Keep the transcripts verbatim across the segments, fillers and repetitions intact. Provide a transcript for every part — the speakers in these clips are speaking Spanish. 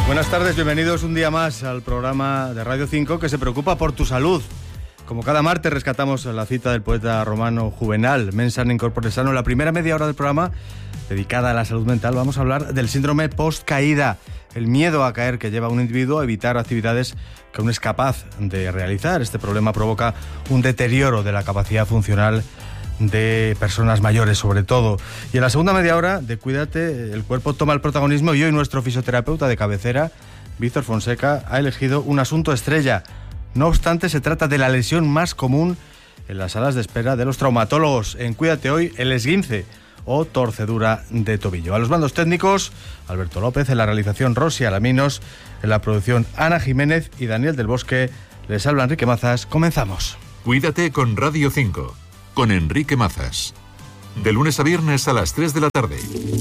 Buenas tardes, bienvenidos un día más al programa de Radio cinco que se preocupa por tu salud. Como cada martes rescatamos la cita del poeta romano Juvenal, Mens sana in corpore sano. En la primera media hora del programa, dedicada a la salud mental, vamos a hablar del síndrome post-caída, el miedo a caer que lleva a un individuo a evitar actividades que aún es capaz de realizar. Este problema provoca un deterioro de la capacidad funcional de personas mayores, sobre todo. Y en la segunda media hora de Cuídate, el cuerpo toma el protagonismo y hoy nuestro fisioterapeuta de cabecera, Víctor Fonseca, ha elegido un asunto estrella. No obstante, se trata de la lesión más común en las salas de espera de los traumatólogos. En Cuídate hoy, el esguince o torcedura de tobillo. A los mandos técnicos, Alberto López; en la realización, Rosy Alaminos; en la producción, Ana Jiménez y Daniel del Bosque. Les habla Enrique Mazas. Comenzamos. Cuídate con Radio cinco, con Enrique Mazas. De lunes a viernes a las tres de la tarde.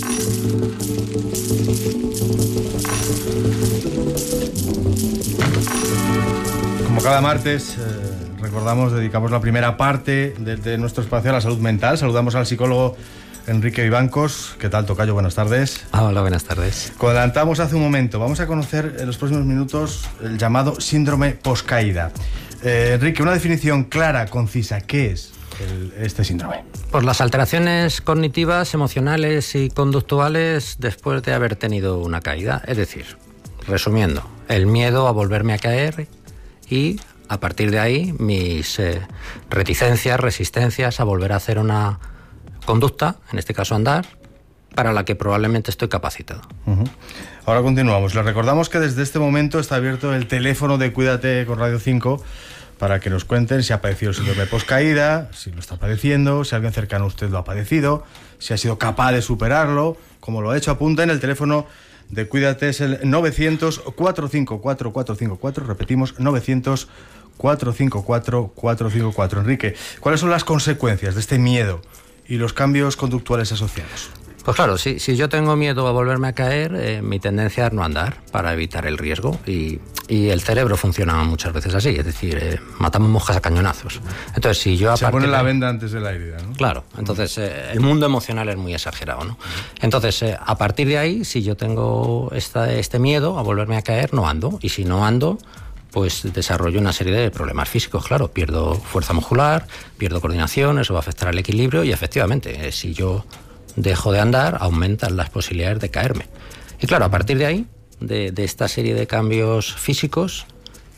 Como cada martes, eh, recordamos, dedicamos la primera parte de, de nuestro espacio a la salud mental. Saludamos al psicólogo Enrique Vivancos. ¿Qué tal, tocayo? Buenas tardes. Ah, hola, buenas tardes. Como adelantamos hace un momento, vamos a conocer en los próximos minutos el llamado síndrome poscaída. Eh, Enrique, una definición clara, concisa, ¿qué es el, este síndrome? Pues las alteraciones cognitivas, emocionales y conductuales después de haber tenido una caída. Es decir, resumiendo, el miedo a volverme a caer y, a partir de ahí, mis eh, reticencias, resistencias a volver a hacer una conducta, en este caso andar, para la que probablemente estoy capacitado. Uh-huh. Ahora continuamos. Les recordamos que desde este momento está abierto el teléfono de Cuídate con Radio cinco para que nos cuenten si ha padecido el síndrome poscaída, si lo está padeciendo, si alguien cercano a usted lo ha padecido, si ha sido capaz de superarlo, como lo ha hecho. Apunten, el teléfono de Cuídate es el novecientos, cuatrocientos cincuenta y cuatro, cuatrocientos cincuenta y cuatro, repetimos, novecientos, cuatrocientos cincuenta y cuatro, cuatrocientos cincuenta y cuatro. Enrique, ¿cuáles son las consecuencias de este miedo y los cambios conductuales asociados? Pues claro, si, si yo tengo miedo a volverme a caer, eh, mi tendencia es no andar para evitar el riesgo, y, y el cerebro funciona muchas veces así, es decir, eh, matamos moscas a cañonazos. Entonces, si yo Se pone la venda antes de la herida, ¿no? Claro, entonces eh, el mundo emocional es muy exagerado, ¿no? Entonces, eh, a partir de ahí, si yo tengo esta, este miedo a volverme a caer, no ando, y si no ando, pues desarrollo una serie de problemas físicos, claro, pierdo fuerza muscular, pierdo coordinación, eso va a afectar al equilibrio y efectivamente, eh, si yo dejo de andar, aumentan las posibilidades de caerme. Y claro, a partir de ahí, de, de esta serie de cambios físicos,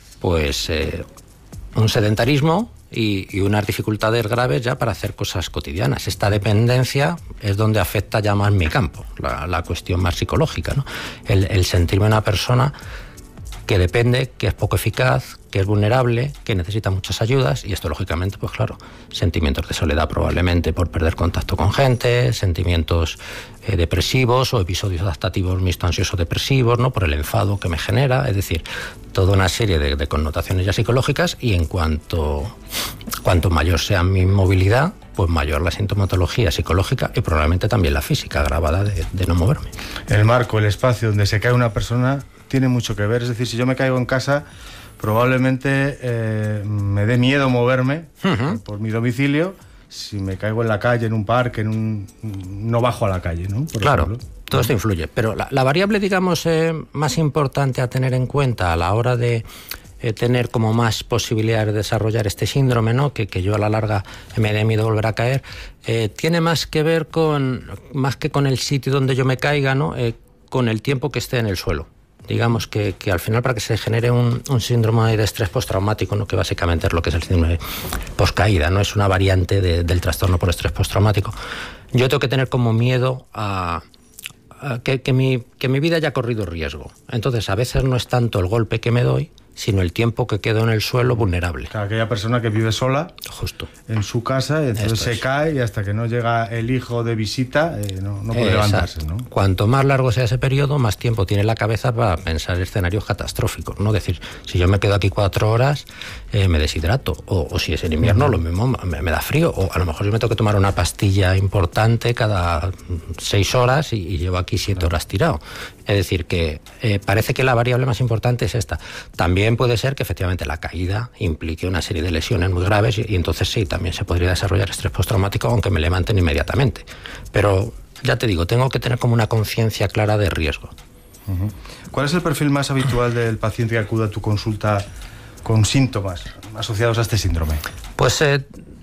pues eh, un sedentarismo y, y unas dificultades graves ya para hacer cosas cotidianas. Esta dependencia es donde afecta ya más mi campo, la, la cuestión más psicológica, ¿no? El, el sentirme una persona que depende, que es poco eficaz, que es vulnerable, que necesita muchas ayudas, y esto lógicamente, pues claro, sentimientos de soledad probablemente por perder contacto con gente, sentimientos eh, depresivos o episodios adaptativos mixto ansioso-depresivos, ¿no? Por el enfado que me genera, es decir, toda una serie de, de connotaciones ya psicológicas, y en cuanto, cuanto mayor sea mi movilidad, pues mayor la sintomatología psicológica y probablemente también la física agravada de, de no moverme. El marco, el espacio donde se cae una persona tiene mucho que ver. Es decir, si yo me caigo en casa, probablemente eh, me dé miedo moverme uh-huh. por mi domicilio. Si me caigo en la calle, en un parque, en un, no bajo a la calle, ¿no? Por claro, ejemplo. Todo esto influye. Pero la, la variable, digamos, eh, más importante a tener en cuenta a la hora de eh, tener como más posibilidades de desarrollar este síndrome, ¿no? Que, que yo a la larga me dé miedo volver a caer, eh, tiene más que ver con, más que con el sitio donde yo me caiga, ¿no? Eh, con el tiempo que esté en el suelo. Digamos que, que al final, para que se genere un, un síndrome de estrés postraumático, ¿no? Que básicamente es lo que es el síndrome poscaída, ¿no? Es una variante de, del trastorno por estrés postraumático. Yo tengo que tener como miedo a, a que, que, mi, que mi vida haya corrido riesgo. Entonces, a veces no es tanto el golpe que me doy, sino el tiempo que quedo en el suelo vulnerable. Claro, aquella persona que vive sola, justo, en su casa, y entonces se cae y hasta que no llega el hijo de visita eh, no, no puede Exacto. levantarse, ¿no? Cuanto más largo sea ese periodo, más tiempo tiene la cabeza para pensar escenarios catastróficos, ¿no? Es decir, si yo me quedo aquí cuatro horas, eh, me deshidrato, o, o si es en invierno, uh-huh. lo mismo, me, me da frío, o a lo mejor yo me tengo que tomar una pastilla importante cada seis horas y, y llevo aquí siete uh-huh. horas tirado. Es decir, que eh, parece que la variable más importante es esta. También puede ser que efectivamente la caída implique una serie de lesiones muy graves y, y entonces sí, también se podría desarrollar estrés postraumático, aunque me levanten inmediatamente. Pero ya te digo, tengo que tener como una conciencia clara de riesgo. Uh-huh. ¿Cuál es el perfil más habitual del paciente que acude a tu consulta con síntomas asociados a este síndrome? Pues eh,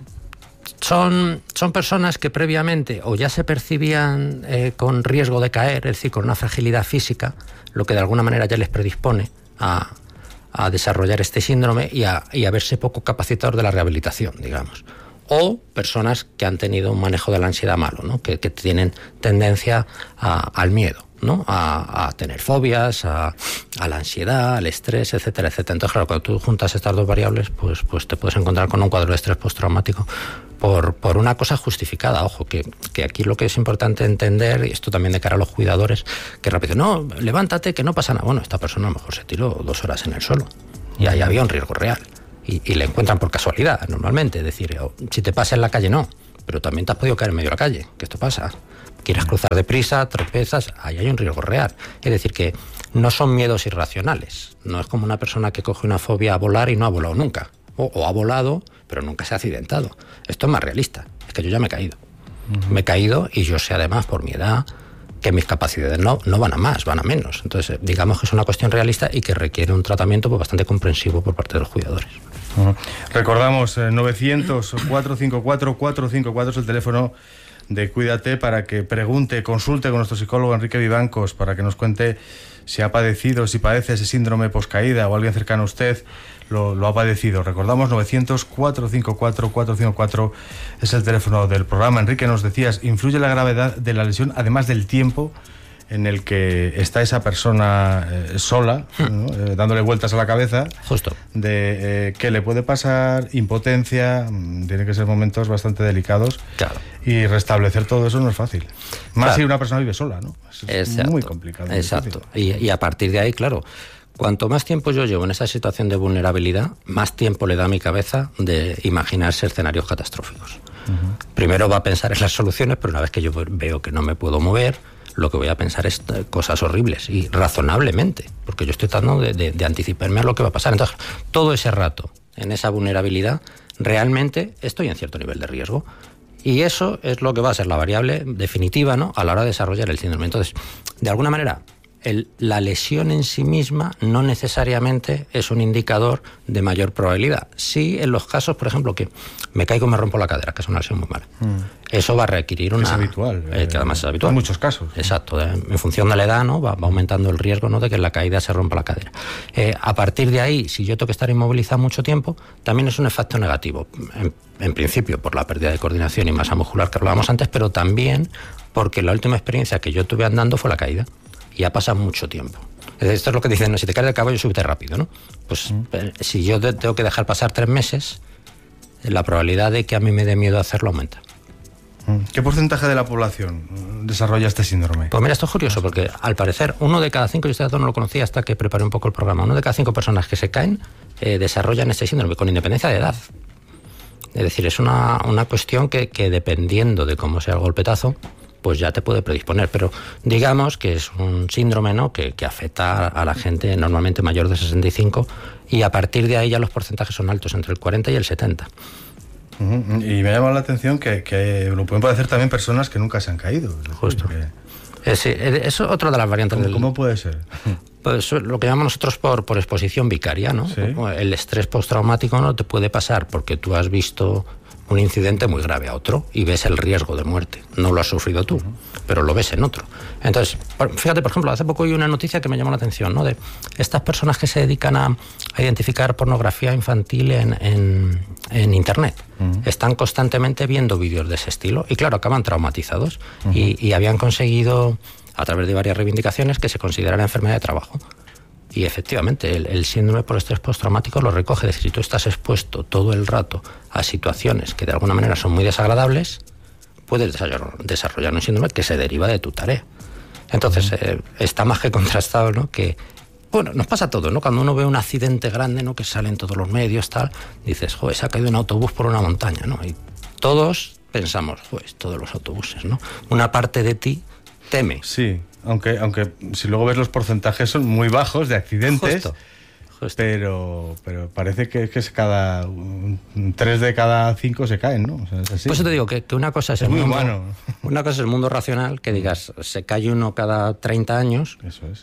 son, son personas que previamente o ya se percibían eh, con riesgo de caer, es decir, con una fragilidad física, lo que de alguna manera ya les predispone a, a desarrollar este síndrome y a, y a verse poco capacitados de la rehabilitación, digamos. O personas que han tenido un manejo de la ansiedad malo, ¿no? que, que tienen tendencia a, al miedo, ¿no? A, a tener fobias, a, a la ansiedad, al estrés, etcétera, etcétera. Entonces, claro, cuando tú juntas estas dos variables, pues, pues te puedes encontrar con un cuadro de estrés postraumático por, por una cosa justificada. Ojo, que, que aquí lo que es importante entender, y esto también de cara a los cuidadores, que rápido, no, levántate, que no pasa nada. Bueno, esta persona a lo mejor se tiró dos horas en el suelo y ahí había un riesgo real. Y, y le encuentran por casualidad, normalmente. Es decir, si te pasa en la calle, no. Pero también te has podido caer en medio de la calle, que esto pasa. Quieres cruzar deprisa, tropezas, ahí hay un riesgo real. Es decir, que no son miedos irracionales. No es como una persona que coge una fobia a volar y no ha volado nunca. O, o ha volado, pero nunca se ha accidentado. Esto es más realista. Es que yo ya me he caído. Uh-huh. Me he caído y yo sé además, por mi edad, que mis capacidades no, no van a más, van a menos. Entonces, digamos que es una cuestión realista y que requiere un tratamiento pues, bastante comprensivo por parte de los cuidadores. Uh-huh. Recordamos, eh, novecientos, cuatrocientos cincuenta y cuatro, cuatrocientos cincuenta y cuatro es el teléfono de Cuídate para que pregunte, consulte con nuestro psicólogo Enrique Vivancos para que nos cuente si ha padecido, si padece ese síndrome poscaída o alguien cercano a usted lo, lo ha padecido. Recordamos, novecientos, cuatrocientos cincuenta y cuatro, cuatrocientos cincuenta y cuatro es el teléfono del programa. Enrique, nos decías, ¿influye la gravedad de la lesión, además del tiempo en el que está esa persona eh, sola, ¿no? eh, dándole vueltas a la cabeza? Justo. De eh, qué le puede pasar, impotencia, tiene que ser momentos bastante delicados. Claro. Y restablecer todo eso no es fácil. Más claro. Si una persona vive sola, ¿no? Es Exacto. muy complicado. Muy Exacto. Y, y a partir de ahí, claro, cuanto más tiempo yo llevo en esa situación de vulnerabilidad, más tiempo le da a mi cabeza de imaginarse escenarios catastróficos. Uh-huh. Primero va a pensar en las soluciones, pero una vez que yo veo que no me puedo mover, lo que voy a pensar es cosas horribles y razonablemente, porque yo estoy tratando de, de, de anticiparme a lo que va a pasar. Entonces, todo ese rato, en esa vulnerabilidad, realmente estoy en cierto nivel de riesgo. Y eso es lo que va a ser la variable definitiva, ¿no?, a la hora de desarrollar el síndrome. Entonces, de alguna manera, el, la lesión en sí misma no necesariamente es un indicador de mayor probabilidad. Sí, en los casos, por ejemplo, que me caigo y me rompo la cadera, que es una lesión muy mala. Mm. Eso va a requerir una... Es habitual. Eh, que además es habitual. En muchos casos. Exacto. Eh, en función de la edad, ¿no?, va, va aumentando el riesgo, ¿no?, de que en la caída se rompa la cadera. Eh, a partir de ahí, si yo tengo que estar inmovilizado mucho tiempo, también es un efecto negativo. En, en principio, por la pérdida de coordinación y masa muscular que hablábamos antes, pero también porque la última experiencia que yo tuve andando fue la caída. Y ha pasado mucho tiempo. Esto es lo que dicen, no, si te caes del caballo, súbete rápido, ¿no? Pues mm. si yo te, tengo que dejar pasar tres meses, la probabilidad de que a mí me dé miedo hacerlo aumenta. ¿Qué porcentaje de la población desarrolla este síndrome? Pues mira, esto es curioso, porque al parecer uno de cada cinco, yo este dato no lo conocía hasta que preparé un poco el programa, uno de cada cinco personas que se caen eh, desarrollan este síndrome, con independencia de edad. Es decir, es una, una cuestión que, que dependiendo de cómo sea el golpetazo, pues ya te puede predisponer, pero digamos que es un síndrome, ¿no?, que, que afecta a la gente normalmente mayor de sesenta y cinco, y a partir de ahí ya los porcentajes son altos, entre el cuarenta y el setenta. Uh-huh. Y me llama la atención que, que lo pueden padecer también personas que nunca se han caído. Es decir, justo. Que... Es, es otra de las variantes. ¿Cómo, del... ¿Cómo puede ser? Pues lo que llamamos nosotros por, por exposición vicaria, ¿no? ¿Sí? El estrés postraumático no te puede pasar porque tú has visto un incidente muy grave a otro y ves el riesgo de muerte. No lo has sufrido tú, uh-huh, pero lo ves en otro. Entonces, fíjate, por ejemplo, hace poco oí una noticia que me llamó la atención, ¿no?, de estas personas que se dedican a, a identificar pornografía infantil en, en, en Internet. Uh-huh. Están constantemente viendo vídeos de ese estilo y, claro, acaban traumatizados. Uh-huh. y, y habían conseguido, a través de varias reivindicaciones, que se considerara enfermedad de trabajo. Y efectivamente, el, el síndrome por estrés postraumático lo recoge. Es decir, si tú estás expuesto todo el rato a situaciones que de alguna manera son muy desagradables, puedes desarrollar, desarrollar un síndrome que se deriva de tu tarea. Entonces, eh, está más que contrastado, ¿no?, que, bueno, nos pasa todo, ¿no? Cuando uno ve un accidente grande, ¿no?, que sale en todos los medios, tal, dices, joder, se ha caído un autobús por una montaña, ¿no? Y todos pensamos, joder, todos los autobuses, ¿no? Una parte de ti teme. Sí. Aunque, aunque si luego ves los porcentajes son muy bajos de accidentes, justo, justo. Pero, pero parece que, que es cada un, tres de cada cinco se caen, ¿no? O sea, es así. Por eso te digo que, que una cosa es, es el muy mundo, humano. Una cosa es el mundo racional, que digas, se cae uno cada treinta años. Eso es.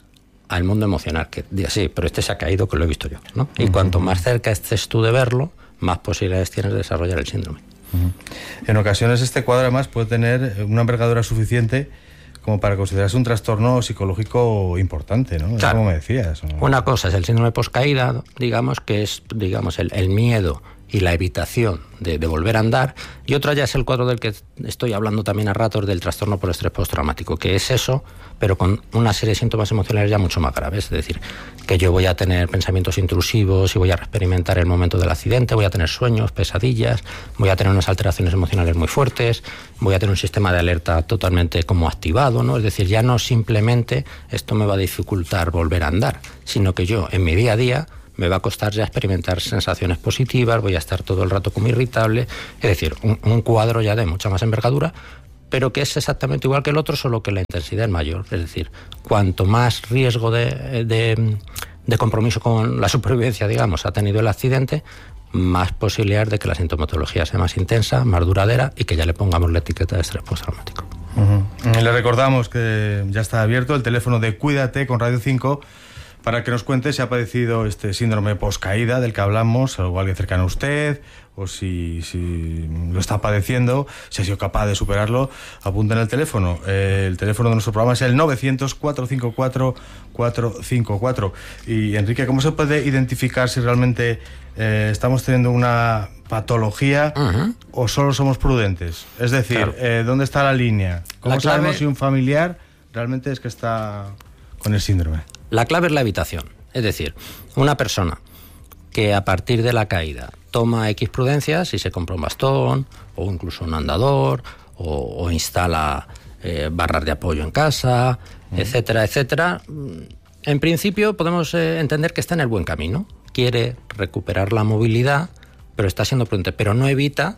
al mundo emocional, que diga, sí, pero este se ha caído, que lo he visto yo, ¿no? Y uh-huh. cuanto más cerca estés tú de verlo, más posibilidades tienes de desarrollar el síndrome. Uh-huh. En ocasiones este cuadro además puede tener una envergadura suficiente como para considerarse un trastorno psicológico importante, ¿no? Claro. Como me decías. ¿No? Una cosa es el síndrome poscaída, digamos, que es, digamos, el, el miedo y la evitación de, de volver a andar, y otra ya es el cuadro del que estoy hablando también a ratos, del trastorno por estrés postraumático, que es eso, pero con una serie de síntomas emocionales ya mucho más graves, es decir, que yo voy a tener pensamientos intrusivos y voy a experimentar el momento del accidente, voy a tener sueños, pesadillas, voy a tener unas alteraciones emocionales muy fuertes, voy a tener un sistema de alerta totalmente como activado, ¿no? Es decir, ya no simplemente esto me va a dificultar volver a andar, sino que yo en mi día a día me va a costar ya experimentar sensaciones positivas, voy a estar todo el rato como irritable, es decir, un, un cuadro ya de mucha más envergadura, pero que es exactamente igual que el otro, solo que la intensidad es mayor, es decir, cuanto más riesgo de, de, de compromiso con la supervivencia, digamos, ha tenido el accidente, más posibilidad de que la sintomatología sea más intensa, más duradera y que ya le pongamos la etiqueta de estrés postraumático. Uh-huh. Le recordamos que ya está abierto el teléfono de Cuídate con Radio cinco para que nos cuente si ha padecido este síndrome poscaída del que hablamos, o alguien cercano a usted, o si, si lo está padeciendo, si ha sido capaz de superarlo. Apunten el teléfono. Eh, el teléfono de nuestro programa es el novecientos, cuatrocientos cincuenta y cuatro, cuatrocientos cincuenta y cuatro. Y Enrique, ¿cómo se puede identificar si realmente eh, estamos teniendo una patología uh-huh. o solo somos prudentes? Es decir, claro. eh, ¿dónde está la línea? ¿Cómo la clave... sabemos si un familiar realmente es que está con el síndrome? La clave es la evitación, es decir, una persona que a partir de la caída toma X prudencias, si se compra un bastón o incluso un andador o, o instala eh, barras de apoyo en casa, uh-huh. etcétera, etcétera, en principio podemos eh, entender que está en el buen camino, quiere recuperar la movilidad, pero está siendo prudente, pero no evita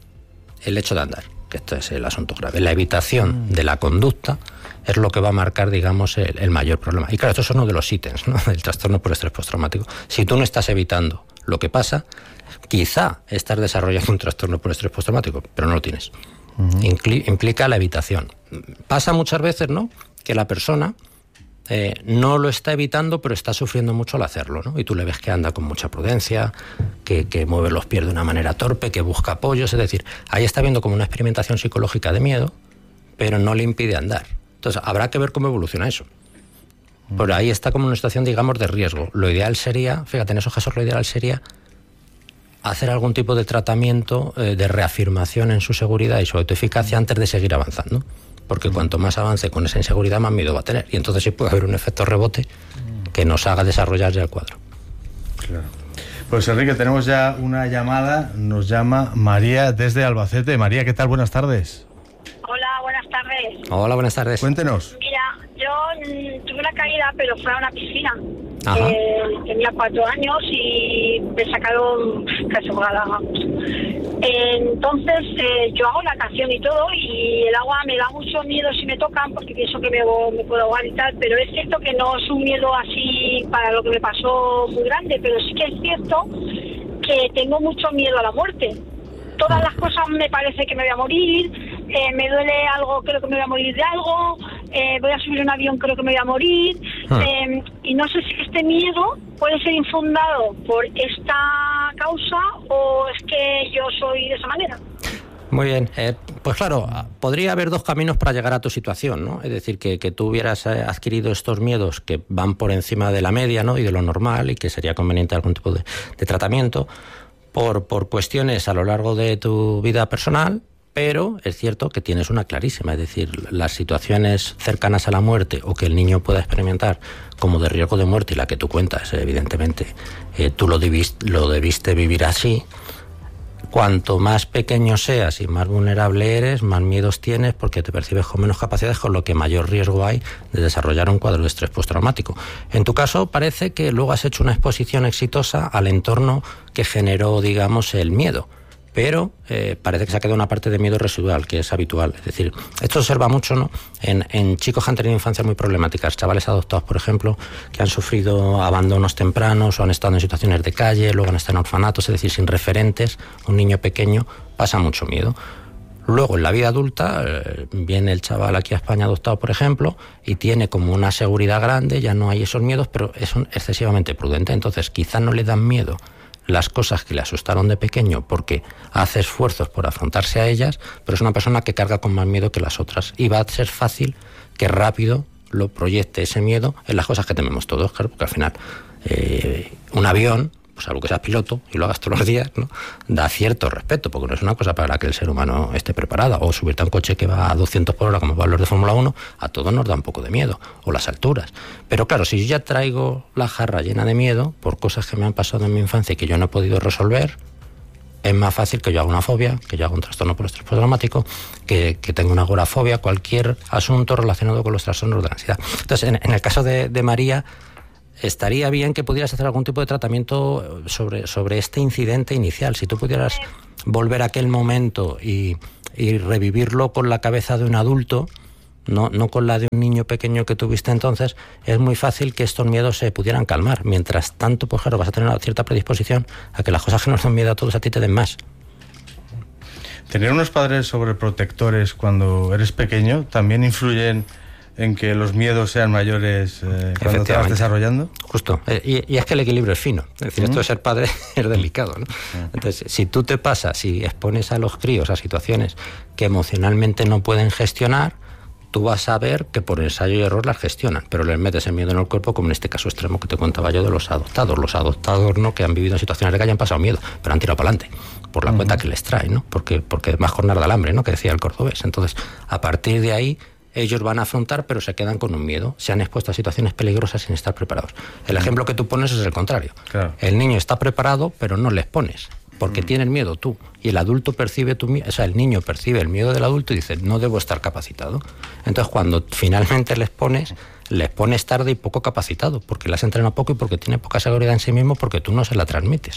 el hecho de andar, que esto es el asunto grave. La evitación de la conducta es lo que va a marcar, digamos, el, el mayor problema. Y claro, esto es uno de los ítems, ¿no?, del trastorno por estrés postraumático. Si tú no estás evitando lo que pasa, quizá estás desarrollando un trastorno por estrés postraumático, pero no lo tienes. Uh-huh. Incli- implica la evitación. Pasa muchas veces, ¿no?, que la persona eh, no lo está evitando, pero está sufriendo mucho al hacerlo, ¿no? Y tú le ves que anda con mucha prudencia, que, que mueve los pies de una manera torpe, que busca apoyos, es decir, ahí está viendo como una experimentación psicológica de miedo, pero no le impide andar. Entonces, habrá que ver cómo evoluciona eso. Por ahí está como una situación, digamos, de riesgo. Lo ideal sería, fíjate, en esos casos lo ideal sería hacer algún tipo de tratamiento eh, de reafirmación en su seguridad y su autoeficacia antes de seguir avanzando. Porque cuanto más avance con esa inseguridad, más miedo va a tener. Y entonces sí puede haber un efecto rebote que nos haga desarrollar ya el cuadro. Claro. Pues Enrique, tenemos ya una llamada. Nos llama María desde Albacete. María, ¿qué tal? Buenas tardes. Hola, buenas tardes. Hola, buenas tardes. Cuéntenos. Mira, yo mm, tuve una caída, pero fue a una piscina. Eh, tenía cuatro años y me sacaron casi ahogada, vamos. Eh, entonces, eh, yo hago natación y todo, y el agua me da mucho miedo si me tocan, porque pienso que me, me puedo ahogar y tal, pero es cierto que no es un miedo así para lo que me pasó muy grande, pero sí que es cierto que tengo mucho miedo a la muerte. Todas las cosas me parece que me voy a morir, eh, me duele algo, creo que me voy a morir de algo, eh, voy a subir un avión, creo que me voy a morir, eh, y no sé si este miedo puede ser infundado por esta causa o es que yo soy de esa manera. Muy bien, eh, pues claro, podría haber dos caminos para llegar a tu situación, ¿no? Es decir, que, que tú hubieras eh, adquirido estos miedos que van por encima de la media, ¿no?, y de lo normal, y que sería conveniente algún tipo de, de tratamiento por, por cuestiones a lo largo de tu vida personal, pero es cierto que tienes una clarísima, es decir, las situaciones cercanas a la muerte o que el niño pueda experimentar como de riesgo de muerte, y la que tú cuentas, evidentemente, eh, tú lo debiste, lo debiste vivir así. Cuanto más pequeño seas y más vulnerable eres, más miedos tienes porque te percibes con menos capacidades, con lo que mayor riesgo hay de desarrollar un cuadro de estrés postraumático. En tu caso parece que luego has hecho una exposición exitosa al entorno que generó, digamos, el miedo, pero eh, parece que se ha quedado una parte de miedo residual, que es habitual. Es decir, esto se observa mucho, ¿no?, en, en chicos que han tenido infancias muy problemáticas, chavales adoptados, por ejemplo, que han sufrido abandonos tempranos o han estado en situaciones de calle, luego han estado en orfanatos, es decir, sin referentes. Un niño pequeño pasa mucho miedo. Luego, en la vida adulta, eh, viene el chaval aquí a España adoptado, por ejemplo, y tiene como una seguridad grande, ya no hay esos miedos, pero es un excesivamente prudente. Entonces, quizás no le dan miedo las cosas que le asustaron de pequeño porque hace esfuerzos por afrontarse a ellas, pero es una persona que carga con más miedo que las otras. Y va a ser fácil que rápido lo proyecte ese miedo en las cosas que tememos todos, claro, porque al final eh, un avión, pues algo que seas piloto y lo hagas todos los días, ¿no?, da cierto respeto, porque no es una cosa para la que el ser humano esté preparado. O subirte a un coche que va a doscientos por hora, como van los de Fórmula uno, a todos nos da un poco de miedo, o las alturas. Pero claro, si yo ya traigo la jarra llena de miedo por cosas que me han pasado en mi infancia y que yo no he podido resolver, es más fácil que yo haga una fobia, que yo haga un trastorno por estrés postraumático, que, que tenga una agorafobia, cualquier asunto relacionado con los trastornos de la ansiedad. Entonces, en, en el caso de, de María, estaría bien que pudieras hacer algún tipo de tratamiento sobre, sobre este incidente inicial. Si tú pudieras volver a aquel momento y, y revivirlo con la cabeza de un adulto, no, no con la de un niño pequeño que tuviste entonces, es muy fácil que estos miedos se pudieran calmar. Mientras tanto, pues claro, vas a tener una cierta predisposición a que las cosas que nos dan miedo a todos a ti te den más. ¿Tener unos padres sobreprotectores cuando eres pequeño también influyen en que los miedos sean mayores eh, cuando te vas desarrollando? Justo. Eh, y, y es que el equilibrio es fino. Es decir, mm. esto de ser padre es delicado, ¿no? Mm. Entonces, si tú te pasas, si expones a los críos a situaciones que emocionalmente no pueden gestionar, tú vas a ver que por ensayo y error las gestionan, pero les metes el miedo en el cuerpo, como en este caso extremo que te contaba yo de los adoptados. Los adoptados, ¿no?, que han vivido en situaciones de que hayan pasado miedo, pero han tirado para adelante, por la mm. cuenta que les trae, ¿no? Porque, porque más jornada del hambre, ¿no?, que decía el cordobés. Entonces, a partir de ahí, ellos van a afrontar, pero se quedan con un miedo. Se han expuesto a situaciones peligrosas sin estar preparados. El ejemplo que tú pones es el contrario. Claro. El niño está preparado, pero no les pones, porque mm. tienes miedo tú. Y el adulto percibe tu miedo, o sea, el niño percibe el miedo del adulto y dice, no debo estar capacitado. Entonces, cuando finalmente les pones, les pones tarde y poco capacitado, porque las entrena poco y porque tiene poca seguridad en sí mismo, porque tú no se la transmites.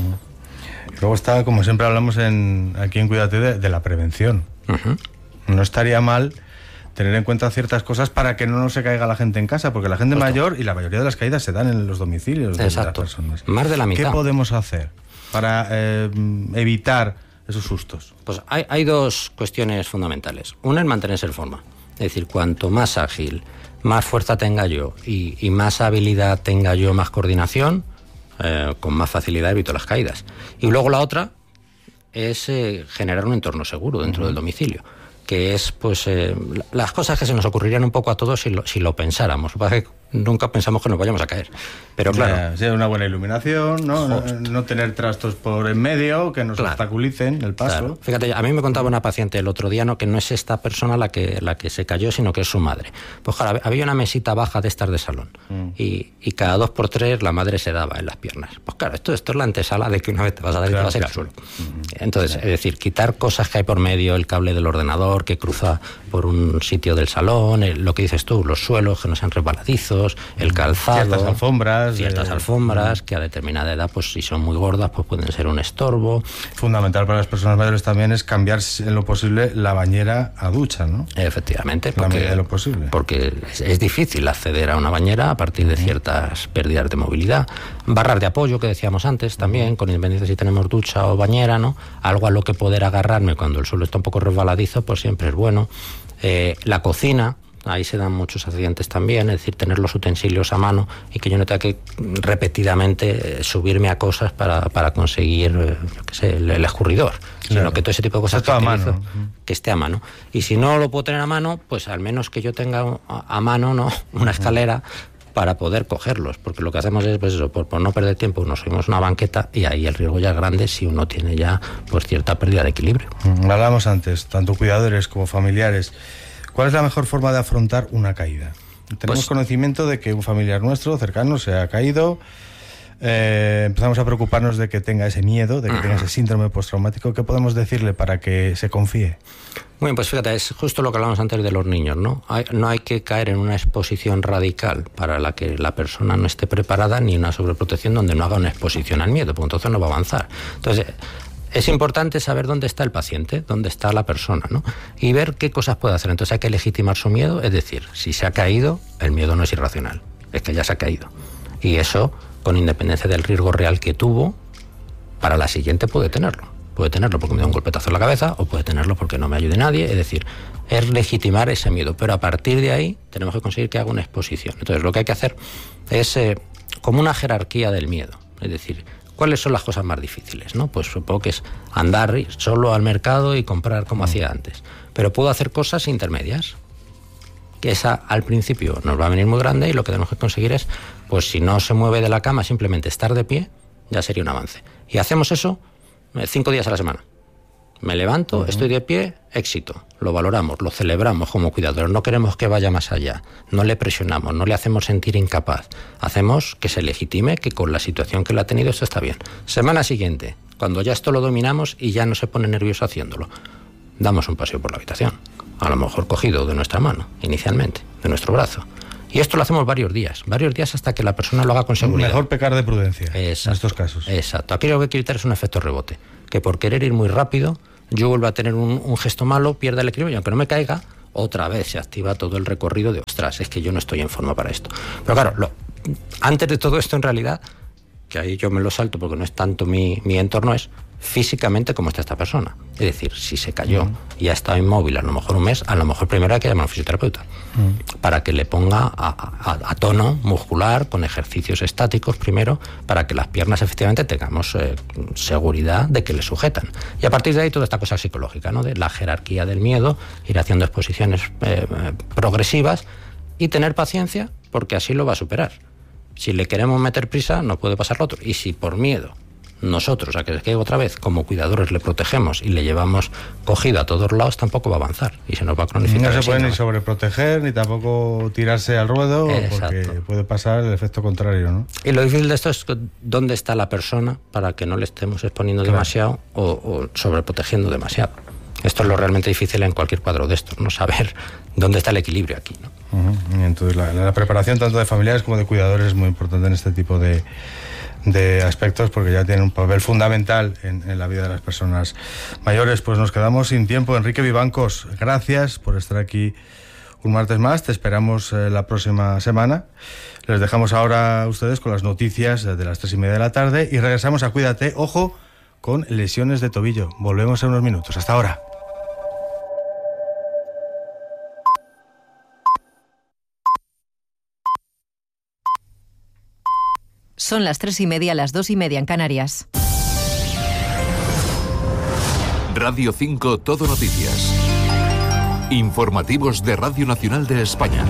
Mm. Y luego está, como siempre hablamos en, aquí en Cuídate, de, de la prevención. Uh-huh. No estaría mal tener en cuenta ciertas cosas para que no se caiga la gente en casa, porque la gente Justo. mayor y la mayoría de las caídas se dan en los domicilios de Exacto. las personas. Más de la mitad. ¿Qué podemos hacer para eh, evitar esos sustos? Pues hay, hay dos cuestiones fundamentales. Una es mantenerse en forma. Es decir, cuanto más ágil, más fuerza tenga yo y, y más habilidad tenga yo, más coordinación, eh, con más facilidad evito las caídas. Y luego la otra es eh, generar un entorno seguro dentro uh-huh. del domicilio, que es pues eh, las cosas que se nos ocurrirían un poco a todos si lo, si lo pensáramos. Nunca pensamos que nos vayamos a caer. Pero claro, sí, una buena iluminación, ¿no? No, no tener trastos por en medio que nos claro. obstaculicen el paso. Claro. Fíjate, a mí me contaba una paciente el otro día, no, que no es esta persona la que la que se cayó, sino que es su madre. Pues claro, había una mesita baja de estas de salón mm. y, y cada dos por tres la madre se daba en las piernas. Pues claro, esto, esto es la antesala de que una vez te vas a dar claro, y te vas a ir al suelo. Mm. Entonces, claro. es decir, quitar cosas que hay por medio, el cable del ordenador que cruza por un sitio del salón, el, lo que dices tú, los suelos que no sean resbaladizos, el calzado, ciertas alfombras, ciertas eh, alfombras que a determinada edad, pues si son muy gordas, pues pueden ser un estorbo. Fundamental para las personas mayores también es cambiar en lo posible la bañera a ducha, ¿no? Efectivamente, porque, la medida de lo posible. Porque es, es difícil acceder a una bañera a partir de ciertas pérdidas de movilidad. Barras de apoyo, que decíamos antes, también, con independencia si tenemos ducha o bañera, ¿no? Algo a lo que poder agarrarme cuando el suelo está un poco resbaladizo, pues siempre es bueno. Eh, la cocina, ahí se dan muchos accidentes también, es decir, tener los utensilios a mano y que yo no tenga que repetidamente subirme a cosas para, para conseguir, yo qué sé, el, el escurridor, claro. sino que todo ese tipo de cosas que, a utilizo, mano. que esté a mano. Y si no lo puedo tener a mano, pues al menos que yo tenga a, a mano, ¿no?, una escalera para poder cogerlos, porque lo que hacemos es, pues eso, por, por no perder tiempo, nos subimos a una banqueta y ahí el riesgo ya es grande si uno tiene ya pues cierta pérdida de equilibrio. Mm, hablábamos antes, tanto cuidadores como familiares, ¿cuál es la mejor forma de afrontar una caída? Tenemos pues, conocimiento de que un familiar nuestro cercano se ha caído, eh, empezamos a preocuparnos de que tenga ese miedo, de que uh-huh. tenga ese síndrome postraumático. ¿Qué podemos decirle para que se confíe? Bueno, pues fíjate, es justo lo que hablábamos antes de los niños, ¿no? Hay, no hay que caer en una exposición radical para la que la persona no esté preparada, ni una sobreprotección donde no haga una exposición al miedo, porque entonces no va a avanzar. Entonces, es importante saber dónde está el paciente, dónde está la persona, ¿no? Y ver qué cosas puede hacer. Entonces hay que legitimar su miedo, es decir, si se ha caído, el miedo no es irracional, es que ya se ha caído. Y eso, con independencia del riesgo real que tuvo, para la siguiente puede tenerlo. Puede tenerlo porque me da un golpetazo en la cabeza o puede tenerlo porque no me ayude nadie. Es decir, es legitimar ese miedo, pero a partir de ahí tenemos que conseguir que haga una exposición. Entonces lo que hay que hacer es eh, como una jerarquía del miedo. Es decir, ¿cuáles son las cosas más difíciles? ¿No? Pues supongo que es andar solo al mercado y comprar como hacía antes. Pero puedo hacer cosas intermedias, que esa al principio nos va a venir muy grande y lo que tenemos que conseguir es, pues si no se mueve de la cama, simplemente estar de pie, ya sería un avance. Y hacemos eso eh, cinco días a la semana. Me levanto, uh-huh. estoy de pie, éxito. Lo valoramos, lo celebramos como cuidadores. No queremos que vaya más allá. No le presionamos, no le hacemos sentir incapaz. Hacemos que se legitime que con la situación que él ha tenido esto está bien. Semana siguiente, cuando ya esto lo dominamos y ya no se pone nervioso haciéndolo, damos un paseo por la habitación. A lo mejor cogido de nuestra mano, inicialmente, de nuestro brazo. Y esto lo hacemos varios días, varios días hasta que la persona lo haga con seguridad. Mejor pecar de prudencia exacto, en estos casos. Exacto. Aquí lo que hay que evitar es un efecto rebote. Que por querer ir muy rápido, yo vuelvo a tener un, un gesto malo, pierda el equilibrio y aunque no me caiga, otra vez se activa todo el recorrido de, ostras, es que yo no estoy en forma para esto. Pero claro, lo, antes de todo esto en realidad, que ahí yo me lo salto porque no es tanto mi, mi entorno, es físicamente cómo está esta persona. Es decir, si se cayó uh-huh. y ha estado inmóvil a lo mejor un mes, a lo mejor primero hay que llamar a un fisioterapeuta uh-huh. para que le ponga a, a, a tono muscular con ejercicios estáticos primero, para que las piernas efectivamente tengamos eh, seguridad de que le sujetan. Y a partir de ahí toda esta cosa psicológica, ¿no? De la jerarquía del miedo, ir haciendo exposiciones eh, progresivas y tener paciencia porque así lo va a superar. Si le queremos meter prisa no puede pasar lo otro. Y si por miedo nosotros, a que se caiga otra vez, como cuidadores le protegemos y le llevamos cogido a todos lados, tampoco va a avanzar y se nos va a cronificar. No se puede ni sobreproteger ni tampoco tirarse al ruedo. Exacto. Porque puede pasar el efecto contrario, ¿no? Y lo difícil de esto es dónde está la persona para que no le estemos exponiendo claro. demasiado o, o sobreprotegiendo demasiado. Esto es lo realmente difícil en cualquier cuadro de estos, no saber dónde está el equilibrio aquí, ¿no? Uh-huh. Entonces la, la preparación tanto de familiares como de cuidadores es muy importante en este tipo de de aspectos porque ya tienen un papel fundamental en, en la vida de las personas mayores. Pues nos quedamos sin tiempo. Enrique Vivancos, gracias por estar aquí un martes más. Te esperamos eh, la próxima semana. Les dejamos ahora a ustedes con las noticias de las tres y media de la tarde y regresamos a Cuídate, ojo, con lesiones de tobillo. Volvemos en unos minutos. Hasta ahora. Son las tres y media, las dos y media en Canarias. Radio cinco Todo Noticias. Informativos de Radio Nacional de España.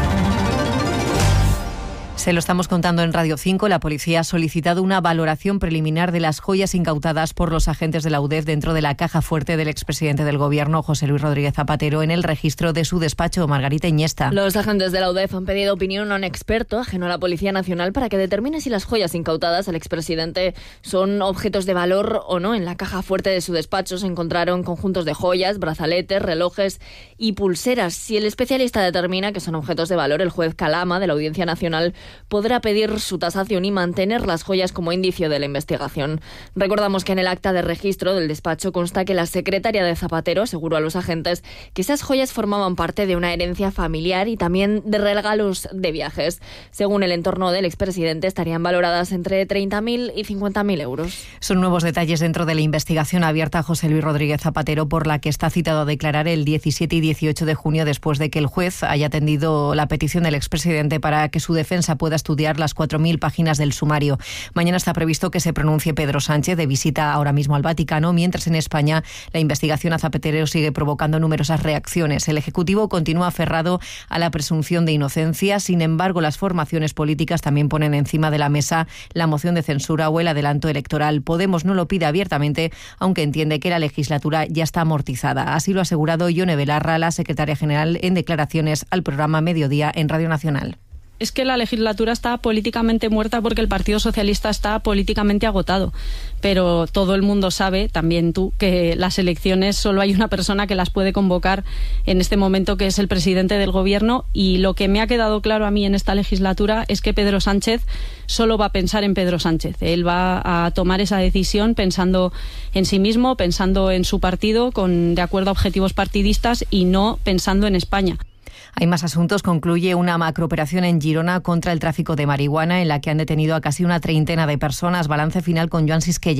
Se lo estamos contando en Radio cinco. La policía ha solicitado una valoración preliminar de las joyas incautadas por los agentes de la U D E F dentro de la caja fuerte del expresidente del Gobierno, José Luis Rodríguez Zapatero, en el registro de su despacho. Margarita Iniesta. Los agentes de la U D E F han pedido opinión a un experto ajeno a la Policía Nacional para que determine si las joyas incautadas al expresidente son objetos de valor o no. En la caja fuerte de su despacho se encontraron conjuntos de joyas, brazaletes, relojes y pulseras. Si el especialista determina que son objetos de valor, el juez Calama de la Audiencia Nacional podrá pedir su tasación y mantener las joyas como indicio de la investigación. Recordamos que en el acta de registro del despacho consta que la secretaria de Zapatero aseguró a los agentes que esas joyas formaban parte de una herencia familiar y también de regalos de viajes. Según el entorno del expresidente, estarían valoradas entre treinta mil y cincuenta mil euros. Son nuevos detalles dentro de la investigación abierta a José Luis Rodríguez Zapatero, por la que está citado a declarar el diecisiete y dieciocho de junio, después de que el juez haya atendido la petición del expresidente para que su defensa pueda estudiar las cuatro mil páginas del sumario. Mañana está previsto que se pronuncie Pedro Sánchez, de visita ahora mismo al Vaticano, mientras en España la investigación a Zapatero sigue provocando numerosas reacciones. El Ejecutivo continúa aferrado a la presunción de inocencia. Sin embargo, las formaciones políticas también ponen encima de la mesa la moción de censura o el adelanto electoral. Podemos no lo pide abiertamente, aunque entiende que la legislatura ya está amortizada. Así lo ha asegurado Ione Belarra, la secretaria general, en declaraciones al programa Mediodía en Radio Nacional. Es que la legislatura está políticamente muerta porque el Partido Socialista está políticamente agotado. Pero todo el mundo sabe, también tú, que las elecciones solo hay una persona que las puede convocar en este momento, que es el presidente del Gobierno. Y lo que me ha quedado claro a mí en esta legislatura es que Pedro Sánchez solo va a pensar en Pedro Sánchez. Él va a tomar esa decisión pensando en sí mismo, pensando en su partido, con de acuerdo a objetivos partidistas y no pensando en España. Hay más asuntos. Concluye una macrooperación en Girona contra el tráfico de marihuana, en la que han detenido a casi una treintena de personas. Balance final con Joan Sisquella.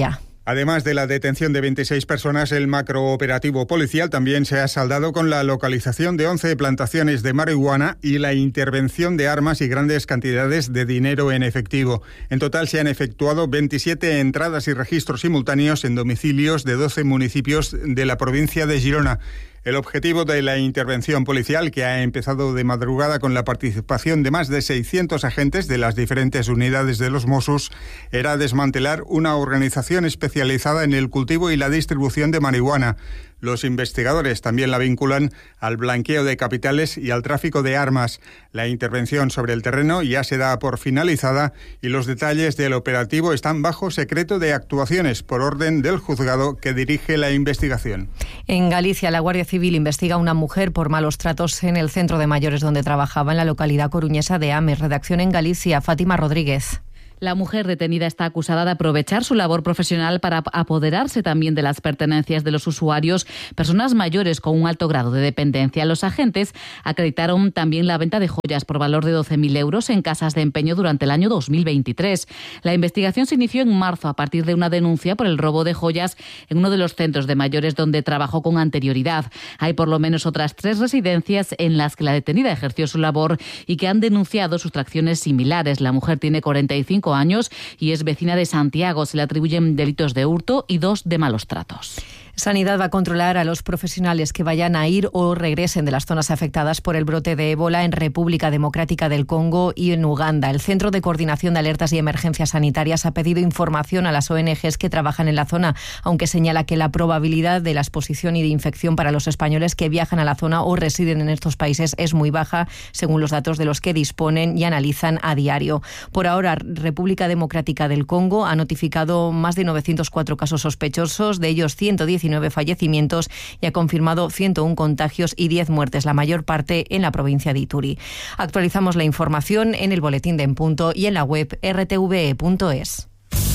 Además de la detención de veintiséis personas, el macrooperativo policial también se ha saldado con la localización de once plantaciones de marihuana y la intervención de armas y grandes cantidades de dinero en efectivo. En total se han efectuado veintisiete entradas y registros simultáneos en domicilios de doce municipios de la provincia de Girona. El objetivo de la intervención policial, que ha empezado de madrugada con la participación de más de seiscientos agentes de las diferentes unidades de los Mossos, era desmantelar una organización especializada en el cultivo y la distribución de marihuana. Los investigadores también la vinculan al blanqueo de capitales y al tráfico de armas. La intervención sobre el terreno ya se da por finalizada y los detalles del operativo están bajo secreto de actuaciones por orden del juzgado que dirige la investigación. En Galicia, la Guardia Civil investiga a una mujer por malos tratos en el centro de mayores donde trabajaba en la localidad coruñesa de Ames. Redacción en Galicia, Fátima Rodríguez. La mujer detenida está acusada de aprovechar su labor profesional para apoderarse también de las pertenencias de los usuarios, personas mayores con un alto grado de dependencia. Los agentes acreditaron también la venta de joyas por valor de doce mil euros en casas de empeño durante el año dos mil veintitrés. La investigación se inició en marzo a partir de una denuncia por el robo de joyas en uno de los centros de mayores donde trabajó con anterioridad. Hay por lo menos otras tres residencias en las que la detenida ejerció su labor y que han denunciado sustracciones similares. La mujer tiene cuarenta y cinco años y es vecina de Santiago. Se le atribuyen delitos de hurto y dos de malos tratos. Sanidad va a controlar a los profesionales que vayan a ir o regresen de las zonas afectadas por el brote de ébola en República Democrática del Congo y en Uganda. El Centro de Coordinación de Alertas y Emergencias Sanitarias ha pedido información a las O N Ges que trabajan en la zona, aunque señala que la probabilidad de la exposición y de infección para los españoles que viajan a la zona o residen en estos países es muy baja, según los datos de los que disponen y analizan a diario. Por ahora, República Democrática del Congo ha notificado más de novecientos cuatro casos sospechosos, de ellos ciento diecinueve fallecimientos, y ha confirmado ciento uno contagios y diez muertes, la mayor parte en la provincia de Ituri. Actualizamos la información en el boletín de En Punto y en la web r t v e punto es.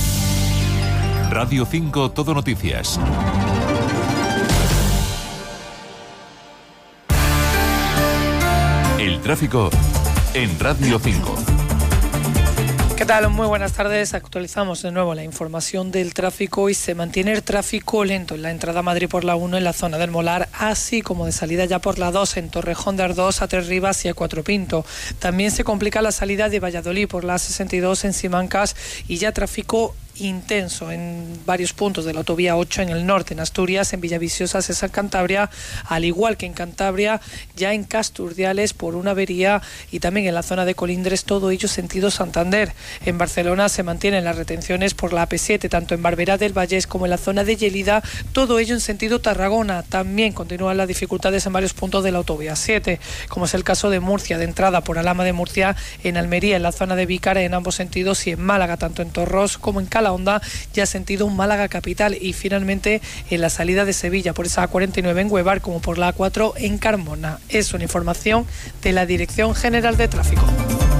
Radio cinco Todo Noticias. El tráfico en Radio cinco. ¿Qué tal? Muy buenas tardes. Actualizamos de nuevo la información del tráfico y se mantiene el tráfico lento en la entrada a Madrid por la uno en la zona del Molar, así como de salida ya por la dos en Torrejón de Ardoz a Tres Rivas y a Cuatro Pinto. También se complica la salida de Valladolid por la sesenta y dos en Simancas y ya tráfico intenso en varios puntos de la autovía ocho en el norte, en Asturias, en Villaviciosa, César, Cantabria, al igual que en Cantabria, ya en Casturdiales por una avería y también en la zona de Colindres, todo ello sentido Santander. En Barcelona se mantienen las retenciones por la A P siete, tanto en Barberá del Vallés como en la zona de Lleida, todo ello en sentido Tarragona. También continúan las dificultades en varios puntos de la autovía siete, como es el caso de Murcia, de entrada por Alhama de Murcia, en Almería, en la zona de Vícara, en ambos sentidos, y en Málaga, tanto en Torros como en Cala Honda, ya sentido Málaga capital, y finalmente en la salida de Sevilla por esa A cuarenta y nueve en Huevar como por la A cuatro en Carmona. Es una información de la Dirección General de Tráfico.